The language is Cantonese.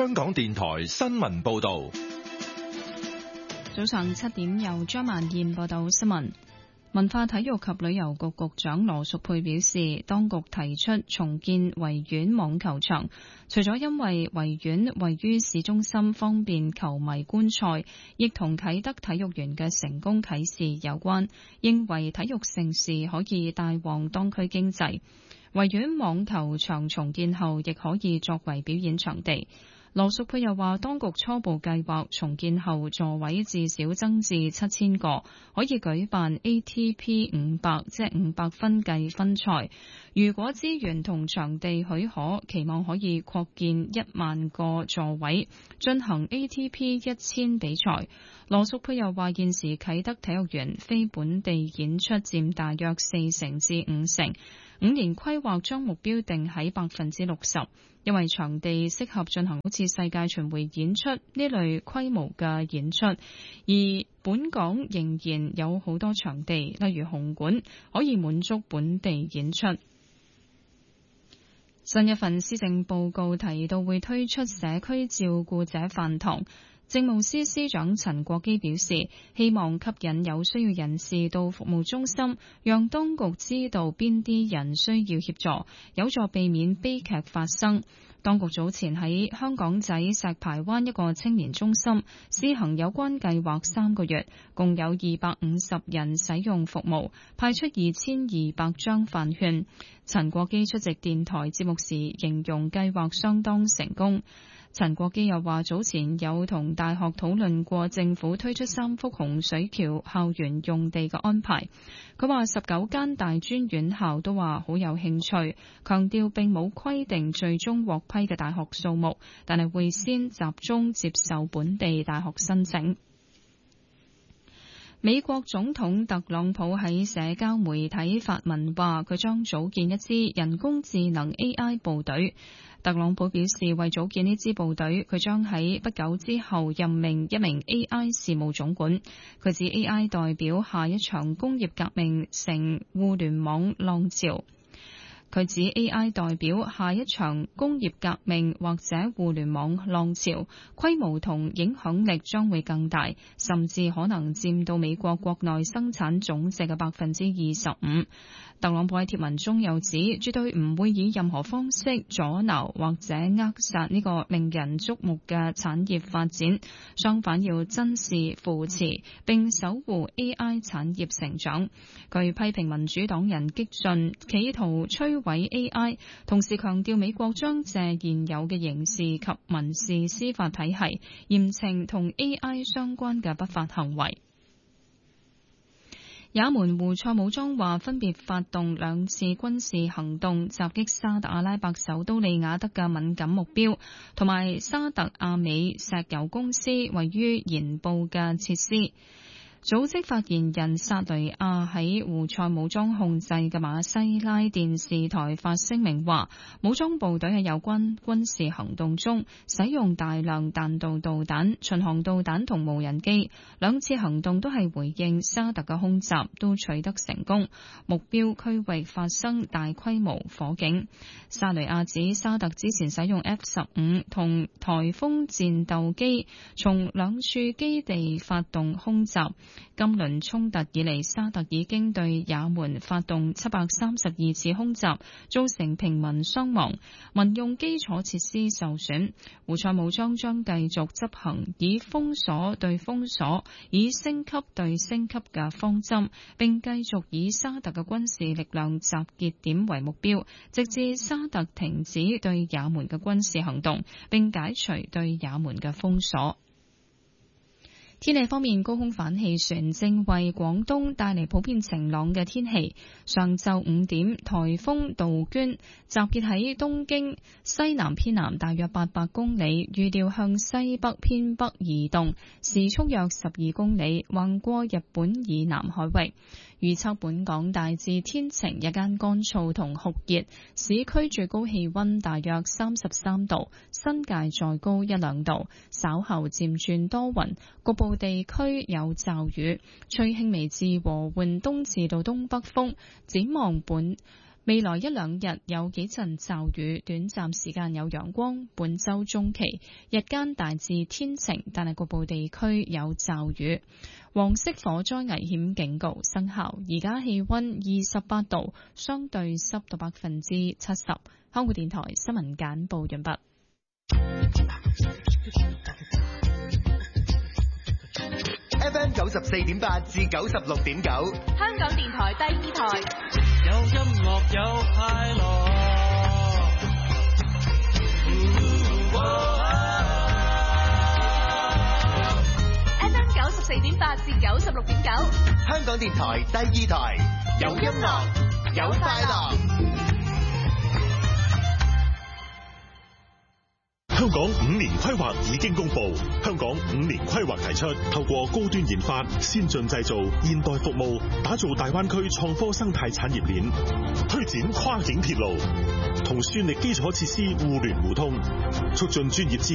香港電台新聞報道。 早上7點，由張萬燕報道新聞。文化體育及旅遊局局長羅淑佩表示，當局提出重建維園網球場，除咗因為維園位於市中心方便球迷觀賽，亦同啟德體育園嘅成功啟示有關，認為體育盛事可以帶旺當區經濟。維園網球場重建後亦可以作為表演場地。羅淑佩又話，當局初步計劃重建後座位至少增至7000個，可以舉辦 ATP 500，即500分計分賽。如果資源同場地許可，期望可以擴建1萬個座位，進行 ATP 1000比賽。羅淑佩又話，現時啟德體育園非本地演出佔大約40%至50%。5年規劃將目標定喺60%，因為場地適合進行好似世界巡迴演出呢類規模嘅演出，而本港仍然有好多場地，例如紅館，可以滿足本地演出。新一份施政報告提到會推出社區照顧者飯堂。政務司司長陳國基表示，希望吸引有需要人士到服務中心，讓當局知道邊啲人需要協助，有助避免悲劇發生。當局早前喺香港仔石排灣一個青年中心施行有關計劃3個月，共有250人使用服務，派出2200張飯券。陳國基出席電台節目時形容計劃相當成功。陳國基又話，早前有同大學討論過政府推出3幅洪水橋校園用地嘅安排。佢話19間大專院校都話好有興趣，強調並冇規定最終獲批嘅大學數目，但係會先集中接受本地大學申請。美國總統特朗普喺社交媒體發文話，佢將組建一支人工智能 AI 部隊。特朗普表示，為組建呢支部隊，佢將喺不久之後任命一名 AI 事務總管。佢指 AI 代表下一場工業革命成互聯網浪潮。佢指 AI 代表下一場工業革命或者互聯網浪潮，規模同影響力將會更大，甚至可能佔到美國國內生產總值嘅25%。特朗普喺貼文中又指，絕對唔會以任何方式阻撓或者扼殺呢個令人矚目嘅產業發展，相反要珍視、扶持並守護 AI 產業成長。佢批評民主黨人激進，企圖摧毀 AI， 同時強調美國將借現有嘅刑事及民事司法體系，嚴懲同 AI 相關嘅不法行為。也門胡塞武裝話分別發動2次軍事行動，襲擊沙特阿拉伯首都利雅得嘅敏感目標，同埋沙特阿美石油公司位於鹽布嘅設施。組織發言人薩雷亞喺胡塞武裝控制嘅馬西拉電視台發聲明話，武裝部隊喺有關軍事行動中使用大量彈道導彈、巡航導彈同無人機，2次行動都係回應沙特嘅空襲，都取得成功，目標區域發生大規模火警。薩雷亞指沙特之前使用 F-15 同颱風戰鬥機從2處基地發動空襲。今輪衝突以嚟，沙特已經對也門發動732次空襲，造成平民傷亡，民用基礎設施受損。胡塞武裝將繼續執行以封鎖對封鎖、以升級對升級嘅方針，並繼續以沙特嘅軍事力量集結點為目標，直至沙特停止對也門嘅軍事行動，並解除對也門嘅封鎖。天氣方面，高空反氣旋正為廣東帶嚟普遍晴朗嘅天氣。上晝5點，颱風杜鵑集結喺東經西南偏南大約800公里，預料向西北偏北移動，時速約12公里，橫過日本以南海域。預測本港大致天晴，日間乾燥同酷熱，市區最高氣溫大約33度，新界再高1-2度。稍後漸轉多雲，局部地區有驟雨，吹輕微至和緩東至到東北風。展望未來一兩日有幾陣驟雨，短暫時間有陽光。本週中期日間大致天晴，但係局部地區有驟雨。黃色火災危險警告生效。而家氣溫28度，相對濕度70%。香港電台新聞簡報完畢。 FM 94.8至96.9， 香港電台第二台。 有音樂有快樂。 FM 94.8至96.9， 香港電台第二台，有音樂有快樂。 香港5年規劃已經公布，香港5年規劃提出，透過高端研發、先進製造、現代服務，打造大灣區創科生態產業鏈，推展跨境鐵路，同算力基礎設施互聯互通，促進專業資